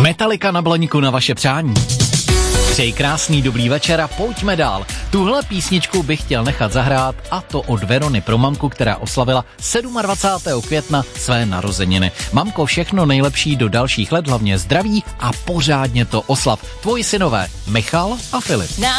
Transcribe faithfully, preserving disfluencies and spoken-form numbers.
Metallica na Blaníku na vaše přání. Přeji krásný dobrý večer a pojďme dál. Tuhle písničku bych chtěl nechat zahrát, a to od Verony pro mamku, která oslavila dvacátého sedmého května své narozeniny. Mamko, všechno nejlepší do dalších let, hlavně zdraví a pořádně to oslav. Tvoji synové Michal a Filip.